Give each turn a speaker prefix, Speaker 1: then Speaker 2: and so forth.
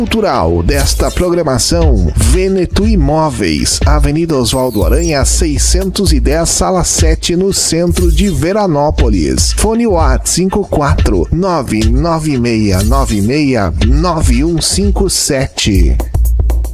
Speaker 1: Cultural desta programação: Vêneto Imóveis, Avenida Oswaldo Aranha 610, Sala 7, no centro de Veranópolis. Fone WhatsApp 54 996969157.